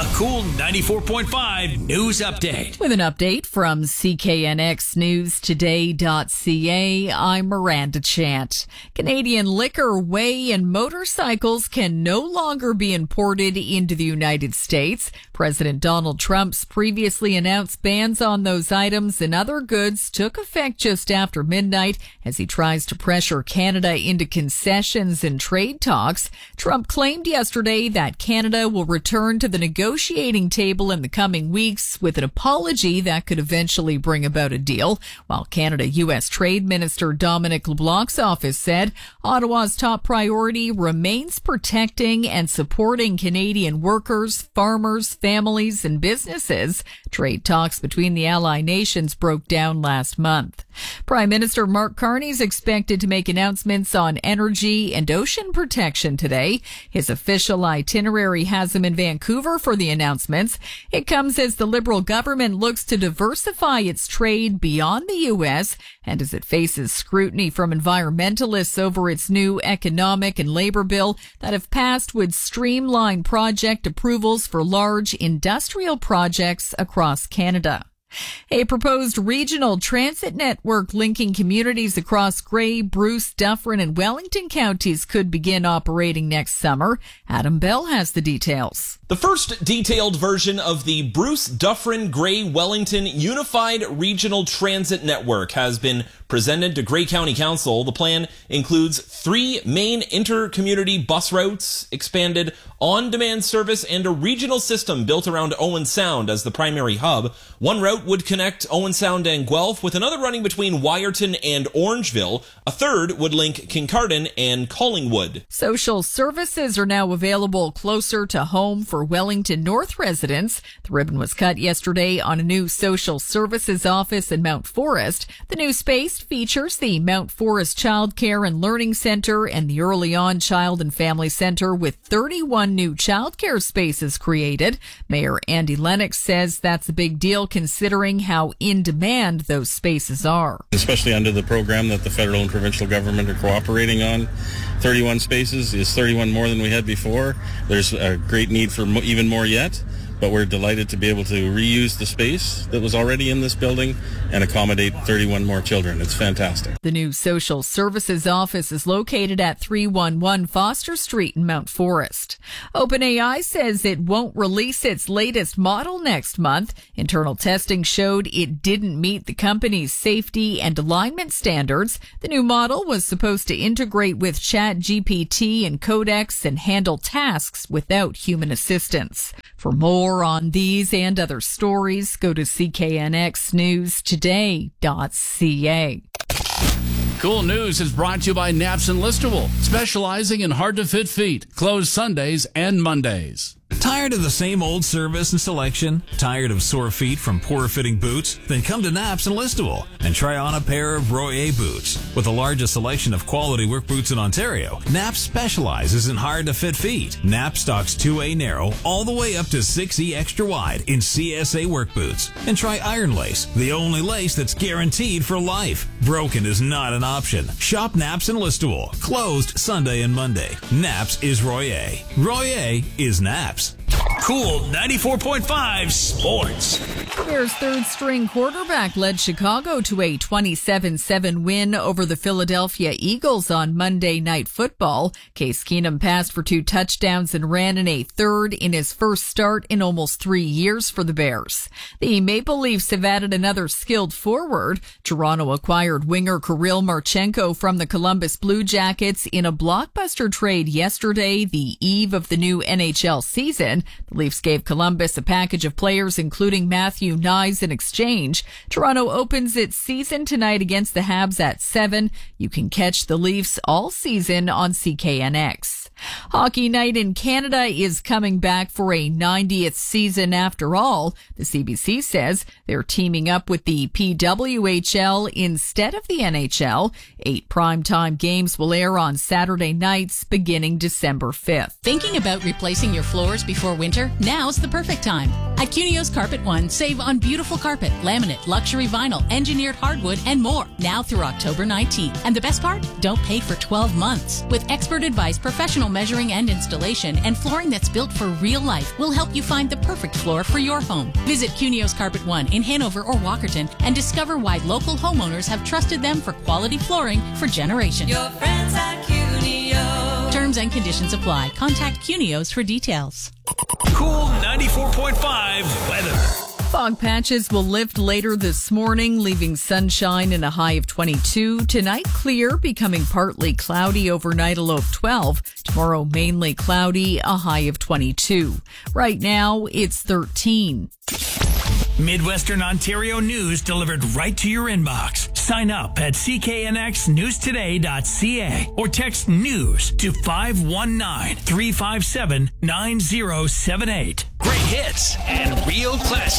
A Cool 94.5 news update. With an update from CKNXNewsToday.ca, I'm Miranda Chant. Canadian liquor, whey, and motorcycles can no longer be imported into the United States. President Donald Trump's previously announced bans on those items and other goods took effect just after midnight as he tries to pressure Canada into concessions and trade talks. Trump claimed yesterday that Canada will return to the negotiating table in the coming weeks with an apology that could eventually bring about a deal, while Canada-U.S. Trade Minister Dominic LeBlanc's office said Ottawa's top priority remains protecting and supporting Canadian workers, farmers, families, and businesses. Trade talks between the ally nations broke down last month. Prime Minister Mark Carney is expected to make announcements on energy and ocean protection today. His official itinerary has him in Vancouver for the announcements. It comes as the Liberal government looks to diversify its trade beyond the U.S. and as it faces scrutiny from environmentalists over its new economic and labor bill that, if passed, would streamline project approvals for large industrial projects across Canada. A proposed regional transit network linking communities across Grey, Bruce, Dufferin, and Wellington counties could begin operating next summer. Adam Bell has the details. The first detailed version of the Bruce, Dufferin, Grey, Wellington Unified Regional Transit Network has been presented to Grey County Council. The plan includes 3 main inter-community bus routes, expanded on-demand service, and a regional system built around Owen Sound as the primary hub. One route would connect Owen Sound and Guelph, with another running between Wyerton and Orangeville. A third would link Kincardine and Collingwood. Social services are now available closer to home for Wellington North residents. The ribbon was cut yesterday on a new social services office in Mount Forest. The new space features the Mount Forest Child Care and Learning Center and the Early On Child and Family Center, with 31 new childcare spaces created. Mayor Andy Lennox says that's a big deal considering how in demand those spaces are. Especially under the program that the federal and provincial government are cooperating on. 31 spaces is 31 more than we had before. There's a great need for even more yet, but we're delighted to be able to reuse the space that was already in this building and accommodate 31 more children. It's fantastic. The new social services office is located at 311 Foster Street in Mount Forest. OpenAI says it won't release its latest model next month. Internal testing showed it didn't meet the company's safety and alignment standards. The new model was supposed to integrate with ChatGPT and Codex and handle tasks without human assistance. For more on these and other stories, go to CKNXNewsToday.ca. Cool News is brought to you by Naps Enlistable, specializing in hard-to-fit feet, closed Sundays and Mondays. Tired of the same old service and selection? Tired of sore feet from poor-fitting boots? Then come to Naps Enlistable and try on a pair of Royer boots. With the largest selection of quality work boots in Ontario, Naps specializes in hard-to-fit feet. Naps stocks 2A narrow all the way up to 6E extra wide in CSA work boots. And try Iron Lace, the only lace that's guaranteed for life. Broken is not an option. Shop Naps Enlistable, closed Sunday and Monday. Naps is Royer. Royer is Naps. Cool 94.5 Sports. Bears' third-string quarterback led Chicago to a 27-7 win over the Philadelphia Eagles on Monday Night Football. Case Keenum passed for 2 touchdowns and ran in a third in his first start in almost 3 years for the Bears. The Maple Leafs have added another skilled forward. Toronto acquired winger Kirill Marchenko from the Columbus Blue Jackets in a blockbuster trade yesterday, the eve of the new NHL season. The Leafs gave Columbus a package of players, including Matthew Knies, in exchange. Toronto opens its season tonight against the Habs at 7. You can catch the Leafs all season on CKNX. Hockey Night in Canada is coming back for a 90th season after all. The CBC says they're teaming up with the PWHL instead of the NHL. 8 primetime games will air on Saturday nights beginning December 5th. Thinking about replacing your floors before winter winter, now's the perfect time. At Cunios Carpet One, save on beautiful carpet, laminate, luxury vinyl, engineered hardwood, and more. Now through October 19th. And the best part? Don't pay for 12 months. With expert advice, professional measuring and installation, and flooring that's built for real life, we'll help you find the perfect floor for your home. Visit Cunios Carpet One in Hanover or Walkerton and discover why local homeowners have trusted them for quality flooring for generations. Your friends at Cunios. Terms and conditions apply. Contact Cunios for details. Cool 94.5 weather. Fog patches will lift later this morning, leaving sunshine and a high of 22. Tonight, clear, becoming partly cloudy overnight, a low of 12. Tomorrow, mainly cloudy, a high of 22. Right now, it's 13. Midwestern Ontario news delivered right to your inbox. Sign up at cknxnewstoday.ca or text news to 519-357-9078. Great hits and real classics.